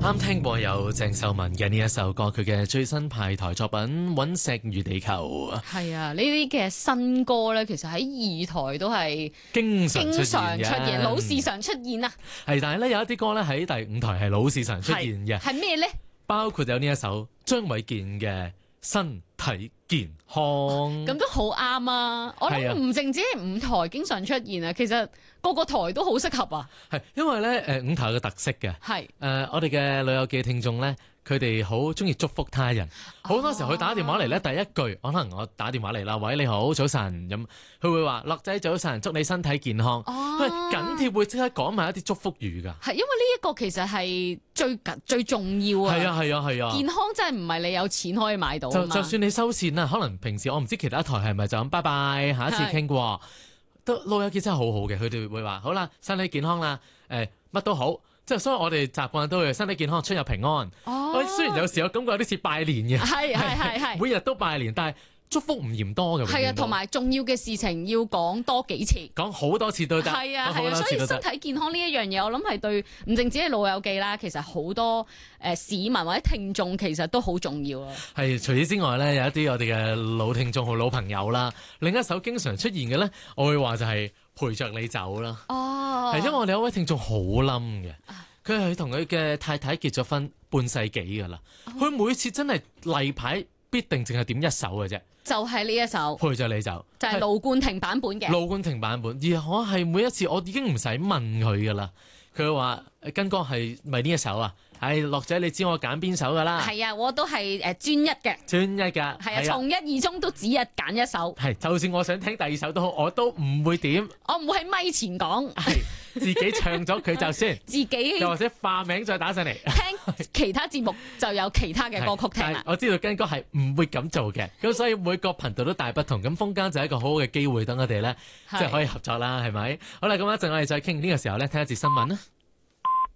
啱聽過有鄭秀文嘅呢一首歌，佢嘅最新派台作品《隕石與地球》。 係啊，呢啲嘅新歌咧，其實喺二台都係經常出現，老是常出現啊。 係，但係咧有一啲歌咧喺第五台係老是常出現嘅。 係咩咧？ 包括有呢一首張衛健嘅《身體健康》。 咁都好啱啊！我諗唔淨止係五台經常出現啊，其實個個台都好適合啊。 係因為咧五台有個特色嘅。係我哋嘅老友記聽眾咧，佢哋好中意祝福他人。好多時候佢打電話嚟咧，第一句可能我打電話嚟啦，喂，你好，早晨咁，佢會話樂仔早晨，祝你身體健康。佢緊貼會即刻講埋一啲祝福語㗎。係因為呢一個其實係最重要啊。 係啊。 健康真係唔係你有錢可以買到。 就算你收線啦，可能平時我唔知其他台係咪就咁拜拜，下一次傾過。都老友記真係好好嘅，佢哋會話好啦，身體健康啦，乜都好。即係所以我哋習慣都會身體健康、出入平安。雖然有時我感覺有啲似拜年嘅，係每日都拜年，但係祝福唔嫌多嘅。係啊， 同埋重要嘅事情要講多幾次， 講好多次都得。 係啊，所以身體健康呢一樣嘢，我諗係對唔淨止係老友記啦，其實好多市民或者聽眾其實都好重要啊。係， 除此之外咧，有一啲我哋嘅老聽眾好老朋友啦，另一首經常出現嘅咧，我會話就係陪着你走啦。係因為我哋有一位聽眾好冧嘅。佢係同佢嘅太太結咗婚半世紀噶啦，佢每次真係例牌必定淨係點一首嘅啫， 就係呢一首陪着你走， 就係盧冠廷版本嘅。 盧冠廷版本，而我係每一次我已經唔使問佢噶啦，佢話跟歌係咪呢一首啊？樂仔，你知我揀邊首噶啦？係啊， 我都係專一嘅， 專一㗎。 係啊，從一而終都只係揀一首。 係，就算我想聽第二首都好，我都唔會點。 我唔會喺咪前講。 係自己唱咗佢就先。自己又或者化名再打上嚟。 聽其他節目就有其他嘅歌曲聽啦。 我知道跟歌係唔會咁做嘅，咁所以每個頻道都大不同。咁風間就係一個好好嘅機會，等我哋咧即係可以合作啦，係咪？好啦，咁一陣我哋再傾呢個時候咧，聽一節新聞啦。